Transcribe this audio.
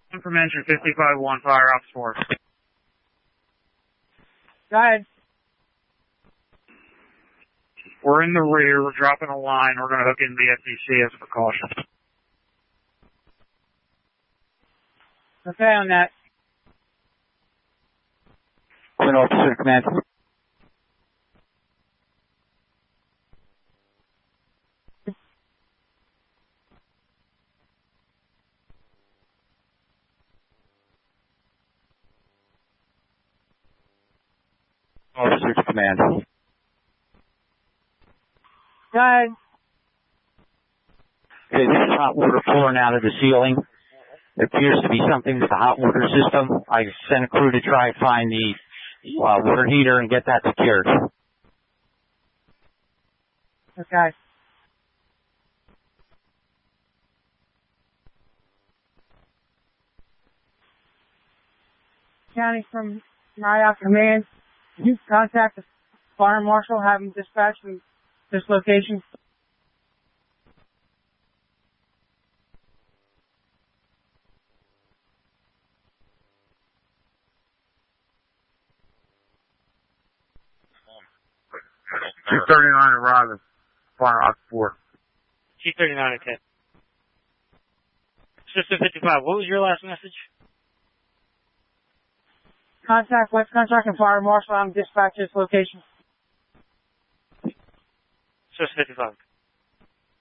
From engine 55-1, fire ops 4. Go ahead. We're in the rear, we're dropping a line, we're going to hook in the FCC as a precaution. Okay on that. Twin Officer Command. Officer to Command. Go ahead. Okay, this is hot water pouring out of the ceiling. It appears to be something with the hot water system. I sent a crew to try and find the water heater and get that secured. Okay. County from Marriott Command, you contact the fire marshal, have him dispatch from this location. G39 arriving. Fire ops 4. G39 at 10. System 55, what was your last message? Contact West Contract and Fire Marshal, I'm dispatch this location. System 55.